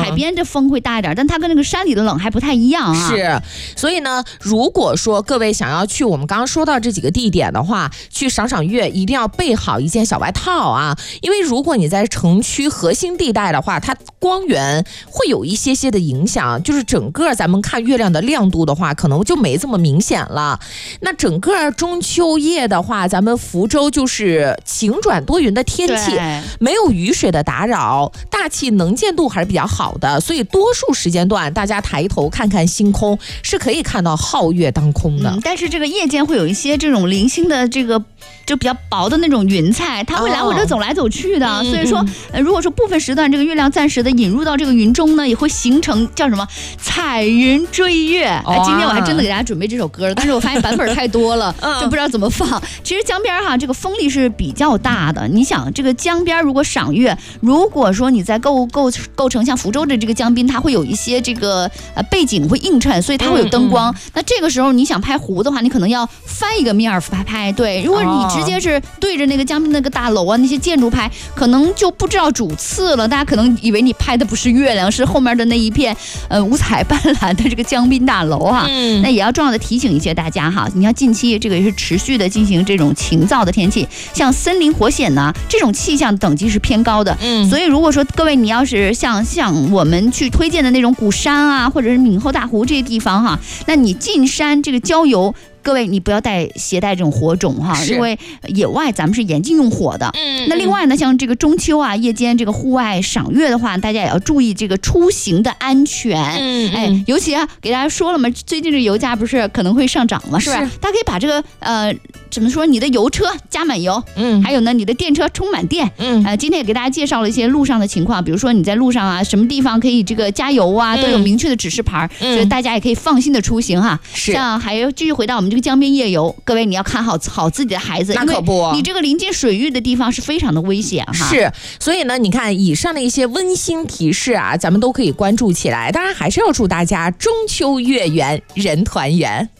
海边这风会大一点，但它跟那个山里的冷还不太一样啊。 是，所以呢，如果说各位想要去我们刚刚说到这几个地点的话，去赏赏月，一定要备好一件小外套啊，因为如果你在城区核心地带的话，它光源会有一些的影响，就是整个咱们看月亮的亮度的话，可能就没这么明显了。那整个中秋夜的话，咱们福州就是晴转多云的天气，没有雨水的打扰，大气能见度还是比较好的，所以多数时间段大家抬头看看星空是可以看到皓月当空的。 但是这个夜间会有一些这种零星的这个就比较薄的那种云彩，它会来回的走来走去的，所以说如果说部分时段这个月亮暂时的引入到这个云中呢，也会形成叫什么彩云追月。今天我还真的给大家准备这首歌，但是我发现版本太多了，就不知道怎么放。其实江边哈，这个风力是比较大的。你想，这个江边如果赏月，如果说你在构成像福州的这个江滨，它会有一些这个背景会映衬，所以它会有灯光。那这个时候你想拍湖的话，你可能要翻一个面拍。对，如果你直接是对着那个江滨那个大楼啊那些建筑拍，可能就不知道主次了。大家可能以为你拍的不是月亮，是后面的那一片五彩斑斓的这个江滨大楼哈。那也要重要的提醒一些大家哈，你要近期这个也是持续的进行这种晴燥的天气，像森林火险呢这种气象等级是偏高的。所以如果说各位你要是像我们去推荐的那种鼓山啊，或者是闽后大湖这些地方哈，那你进山这个郊游，各位你不要携带这种火种哈，因为野外咱们是严禁用火的。那另外呢，像这个中秋啊，夜间这个户外赏月的话，大家也要注意这个出行的安全。尤其啊，给大家说了嘛，最近这油价不是可能会上涨嘛，是吧？大家可以把这个怎么说，你的油车加满油，还有呢，你的电车充满电。今天也给大家介绍了一些路上的情况，比如说你在路上啊，什么地方可以这个加油啊，都有明确的指示牌，所以大家也可以放心的出行哈。像还要继续回到我们这个江边夜游，各位你要看好自己的孩子， 那可不， 你这个临近水域的地方是非常的危险哈。 是，所以呢，你看以上的一些温馨提示啊，咱们都可以关注起来。当然还是要祝大家中秋月圆人团圆。